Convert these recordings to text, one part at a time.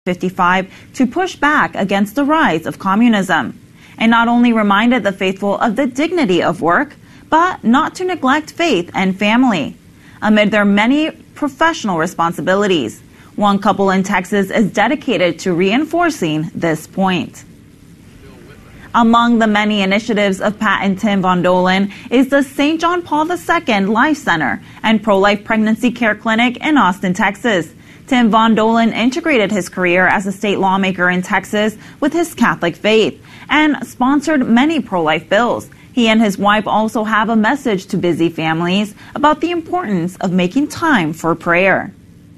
1955 to push back against the rise of communism, and not only reminded the faithful of the dignity of work, but not to neglect faith and family amid their many professional responsibilities. One couple in Texas is dedicated to reinforcing this point. Among the many initiatives of Pat and Tim Von Dohlen is the St. John Paul II Life Center and Pro-Life Pregnancy Care Clinic in Austin, Texas. Tim Von Dohlen integrated his career as a state lawmaker in Texas with his Catholic faith and sponsored many pro-life bills. He and his wife also have a message to busy families about the importance of making time for prayer.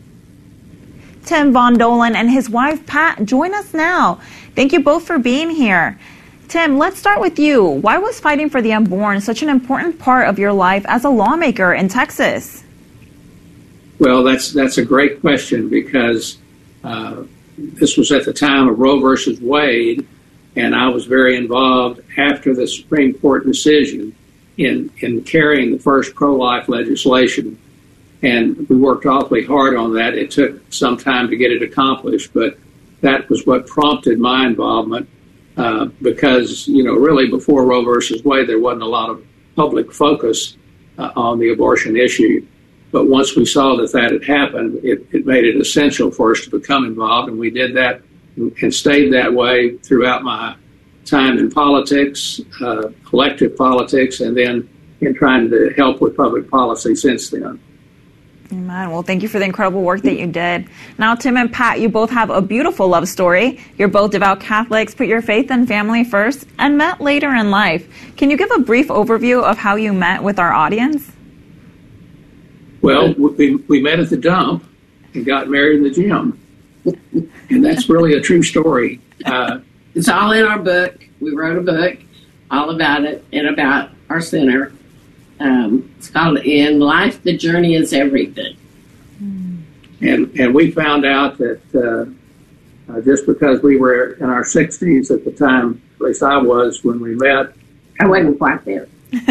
Tim Von Dohlen and his wife Pat join us now. Thank you both for being here. Tim, let's start with you. Why was fighting for the unborn such an important part of your life as a lawmaker in Texas? Well, that's a great question because this was at the time of Roe versus Wade, and I was very involved after the Supreme Court decision in carrying the first pro-life legislation. And we worked awfully hard on that. It took some time to get it accomplished, but that was what prompted my involvement. Because, really before Roe versus Wade, there wasn't a lot of public focus on the abortion issue. But once we saw that had happened, it made it essential for us to become involved. And we did that and stayed that way throughout my time in politics, elective politics, and then in trying to help with public policy since then. Amen. Well, thank you for the incredible work that you did. Now, Tim and Pat, you both have a beautiful love story. You're both devout Catholics, put your faith and family first, and met later in life. Can you give a brief overview of how you met with our audience? Well, we met at the dump and got married in the gym. And that's really a true story. It's all in our book. We wrote a book all about it and about our center. It's called In Life, the Journey is Everything. And we found out that just because we were in our 60s at the time, at least I was when we met. I wasn't quite there.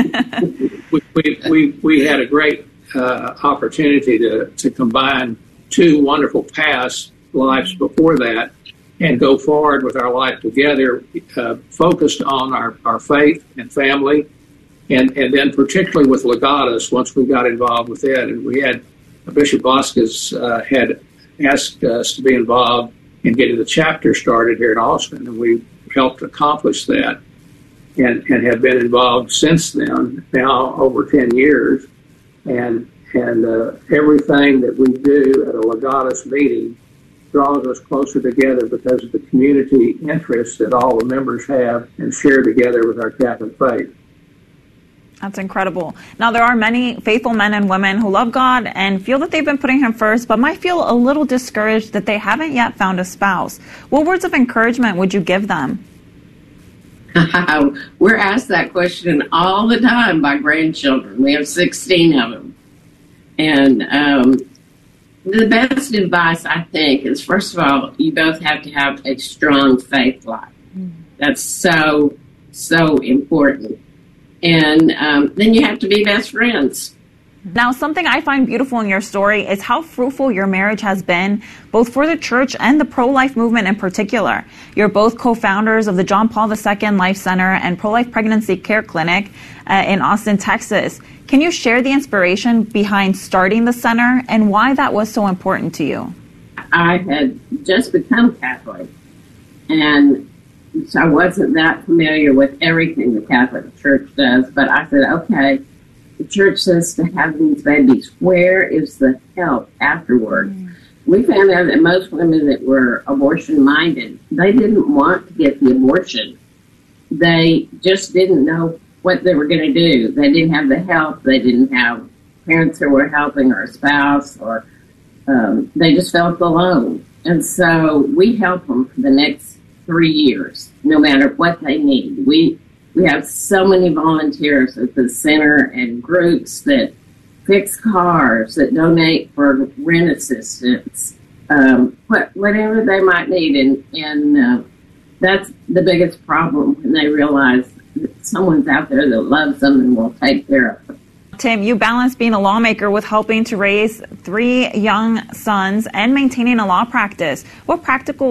we had a great opportunity to combine two wonderful past lives before that and go forward with our life together, focused on our faith and family. And then particularly with Legatus, once we got involved with it, and we had Bishop Vasquez had asked us to be involved in getting the chapter started here in Austin, and we helped accomplish that and have been involved since then, now over 10 years. And everything that we do at a Legatus meeting draws us closer together because of the community interest that all the members have and share together with our Catholic faith. That's incredible. Now, there are many faithful men and women who love God and feel that they've been putting Him first, but might feel a little discouraged that they haven't yet found a spouse. What words of encouragement would you give them? We're asked that question all the time by grandchildren. We have 16 of them. And the best advice, I think, is, first of all, you both have to have a strong faith life. That's so, so important. And then you have to be best friends. Now, something I find beautiful in your story is how fruitful your marriage has been, both for the church and the pro-life movement in particular. You're both co-founders of the John Paul II Life Center and Pro-Life Pregnancy Care Clinic in Austin, Texas. Can you share the inspiration behind starting the center and why that was so important to you? I had just become Catholic, and so I wasn't that familiar with everything the Catholic Church does, but I said, okay, the church says to have these babies. Where is the help afterward? We found out that most women that were abortion-minded, they didn't want to get the abortion. They just didn't know what they were going to do. They didn't have the help. They didn't have parents who were helping or a spouse, or they just felt alone. And so we help them for the next 3 years, no matter what they need. We have so many volunteers at the center and groups that fix cars, that donate for rent assistance, whatever they might need. And that's the biggest problem when they realize that someone's out there that loves them and will take care of them. Tim, you balance being a lawmaker with helping to raise 3 young sons and maintaining a law practice. What practical